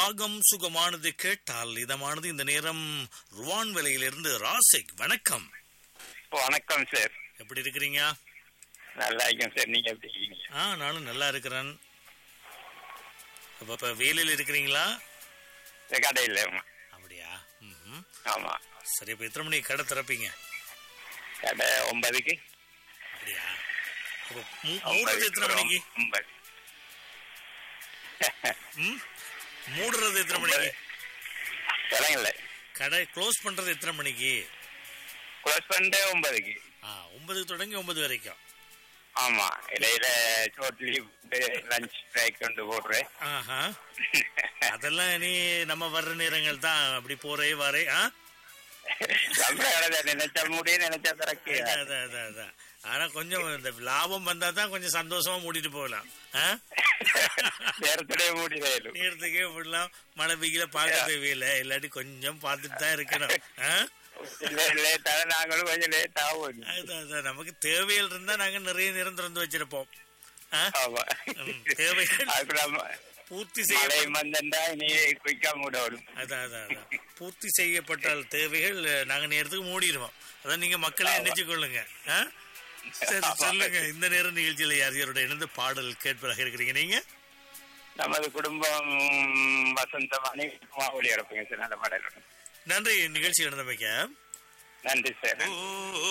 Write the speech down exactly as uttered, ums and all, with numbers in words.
ராகம் சுகமானது கேட்டால் இதமானது. இந்த நேரம் ருவான் விலையிலிருந்து ராசிக். வணக்கம். வணக்கம் சார், எப்படி இருக்கிறீங்க? நல்லா இருக்கேன் சார், நீங்க எப்படி இருக்கீங்க? ஆ, நானும் நல்லா இருக்கிறேன். இப்ப வேலையில் இருக்கிறீங்களா? கடையில். அப்படியா? ம். ஆமா. சரி, இப்ப எத்தனை மணிக்கு கடை திறப்பீங்க? கடை ஒன்பதுக்கு. அப்படியா? மூடுறது எத்தனை மணிக்கு? ஒன்பது. ம், மூடுறது எத்தனை மணிக்கு? விலங்கல்ல. கடை க்ளோஸ் பண்றது எத்தனை மணிக்கு? க்ளோஸ் பண்ணிட்டு ஒன்பதுக்கு. ஆ, ஒன்பதுக்கு தொடங்கி ஒன்பது வரைக்கும். ஆமா, இடையில ஷார்ட் லீவ், லஞ்ச் பிரேக் கொண்டு போடுறேன். ஆஹா, அதெல்லாம் நீ நம்ம வர்ற நேரங்கள் தான். அப்படி போறே வரே. ஆ, நினைச்சா முடியும், நினைச்சா திறக்கு. அதான் அதான் அதான். ஆனா கொஞ்சம் இந்த லாபம் வந்தா தான் கொஞ்சம் சந்தோஷமா மூடிட்டு போகலாம். நேரத்துடைய மூடிதான் நேரத்துக்கே விடலாம். மழை பெய்யல பார்க்க தேவையில்லை, இல்லாட்டி கொஞ்சம் பார்த்துட்டு தான் இருக்கணும். நாங்களும் கொஞ்சம் லேட் ஆகும். அதான், நமக்கு தேவைகள் இருந்தா நாங்க நிறைய நேரம் திறந்து வச்சிருப்போம். தேவைகள் பூர்த்தி செய்ய அதான் அதான் அதான் பூர்த்தி செய்யப்பட்டால் தேவைகள் நாங்க நேரத்துக்கு மூடிடுவோம். அதான் நீங்க மக்களே நினைச்சு கொள்ளுங்க. சரி, சொல்லுங்க. இந்த நேரம் நிகழ்ச்சியில யார் யாரோட இணைந்து பாடல் கேட்பதாக இருக்கிறீங்க நீங்க? நமது குடும்பம் வசந்தமானி ஒளி அடப்புங்க சார். நல்ல பாடல். நன்றி நிகழ்ச்சி நடந்தமைக்க. நன்றி சார்.